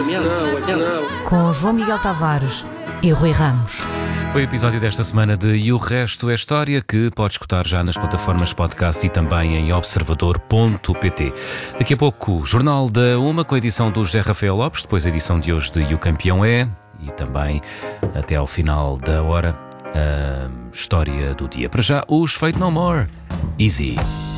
Com João Miguel Tavares e Rui Ramos. Foi o episódio desta semana de E o Resto é História, que pode escutar já nas plataformas podcast e também em observador.pt. Daqui a pouco, o Jornal da Uma, com a edição do José Rafael Lopes, depois a edição de hoje de E o Campeão é, e também, até ao final da hora, a história do dia. Para já, os Fate No More. Easy.